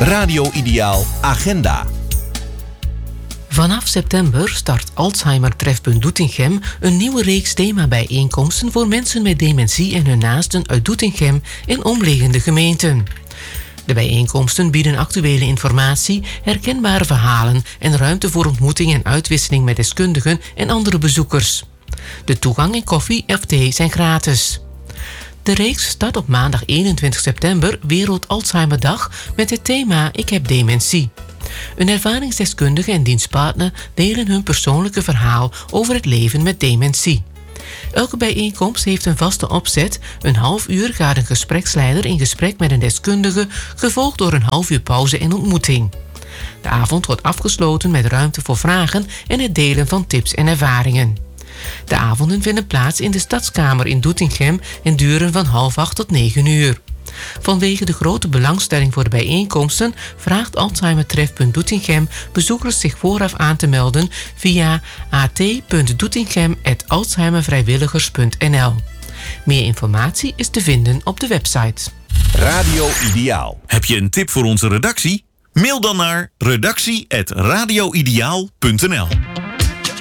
Radio Ideaal Agenda. Vanaf september start Alzheimer Trefpunt Doetinchem een nieuwe reeks themabijeenkomsten voor mensen met dementie en hun naasten uit Doetinchem en omliggende gemeenten. De bijeenkomsten bieden actuele informatie, herkenbare verhalen en ruimte voor ontmoeting en uitwisseling met deskundigen en andere bezoekers. De toegang en koffie of thee zijn gratis. De reeks start op maandag 21 september, Wereld Alzheimerdag, met het thema Ik heb dementie. Een ervaringsdeskundige en dienstpartner delen hun persoonlijke verhaal over het leven met dementie. Elke bijeenkomst heeft een vaste opzet. Een half uur gaat een gespreksleider in gesprek met een deskundige, gevolgd door een half uur pauze en ontmoeting. De avond wordt afgesloten met ruimte voor vragen en het delen van tips en ervaringen. De avonden vinden plaats in de Stadskamer in Doetinchem en duren van 7:30 tot 9:00. Vanwege de grote belangstelling voor de bijeenkomsten vraagt Alzheimer Trefpunt Doetinchem bezoekers zich vooraf aan te melden via at.doetinchem@alzheimervrijwilligers.nl. Meer informatie is te vinden op de website. Radio Ideaal. Heb je een tip voor onze redactie? Mail dan naar redactie@radioideaal.nl.